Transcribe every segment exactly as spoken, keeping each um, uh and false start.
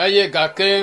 aye gake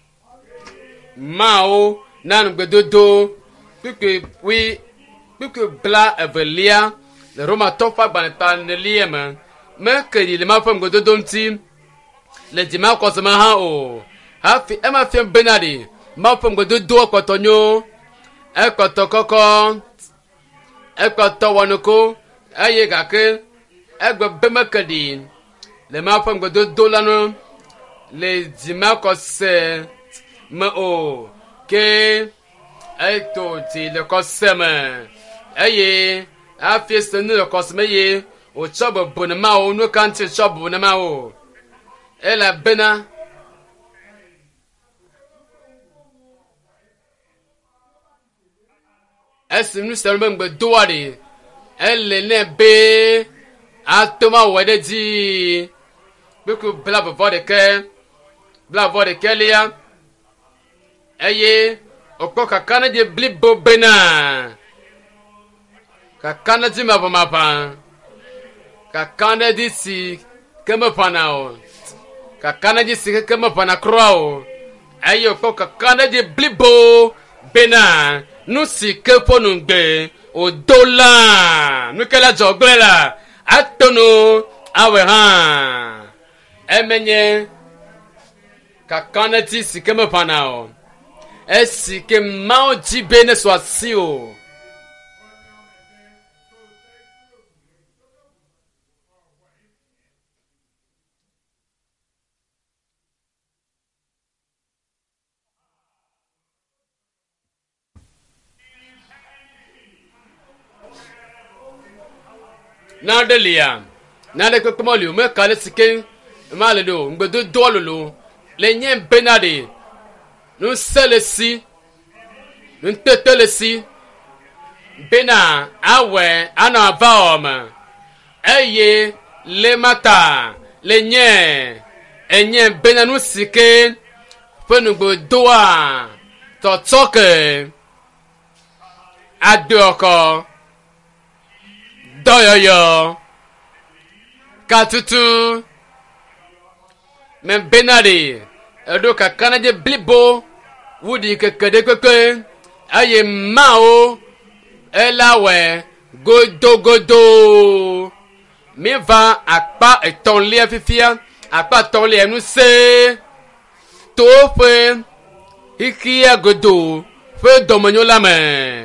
mao nan gbedodo pique oui pique bla evelia le roma tofa gbanpa ne liema me kedi le ma fam gbedodo nti le dima kwasama ha o ha fi ema fi benadi ma fam gbedodo kwatonyo e kwatokoko e kwatowonoko aye gake egbe bemekedi le ma fam gbedodo lanu le dima kwase me o ke eto ti le koseme eye afie senu le koseme ye o chobo bonema o no kanti chobo bonema o ela bena esim nu serbe ngbe doari ele ne be atoma wede di beku bla bode ke bla bode kelia eye okko kakana de blibo bena kakana di mapamapa kakana di si kema panao kakana di si kema pana crow eye okko kakana de blibo bena nu si ke ponungbe o dola nu kala joglela atono awe ha emenye kakana di si kema panao esi ke mao jibe ne so asio na delia na de kokomoli me kale sike ma le do ngbedo dololo le nyen benade nous selesi nous tetelesi bena awe ana vaoma eye le mata le nye enye bena nous sike fenugbo doa totoke adoko doyoyo katutu men benade edo kakana je blibo wudi kekede kwekwe aye mao elawe godo godo mi va apa etonle afifia apa tonle enu se to fe ikia godo fe domonyo lame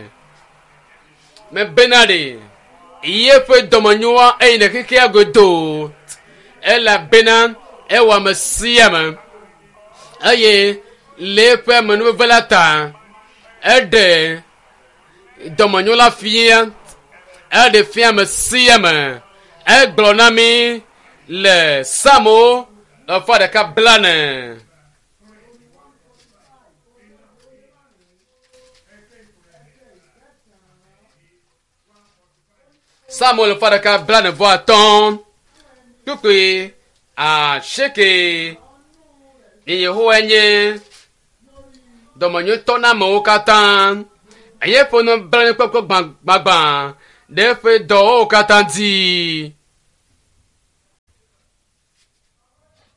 me benade iye fe domonyo wa ene kikia godo ela bena ewa mesiyama aye le pe menu velata ede domonyo la fia ede fia mesiyama eglonami le samo fa de ka blane samo le fa de ka blane vo aton tukui a sheke Yehowenye domonyo tona mo katan aye fono brane poko gbagba de fe do katan di